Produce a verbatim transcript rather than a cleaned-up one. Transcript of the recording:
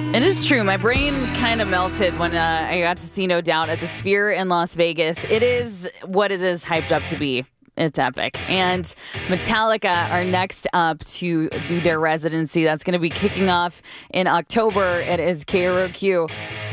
It is true. My brain kind of melted when uh, I got to see No Doubt at the Sphere in Las Vegas. It is what it is hyped up to be. It's epic. And Metallica are next up to do their residency. That's going to be kicking off in October. It is K R O Q.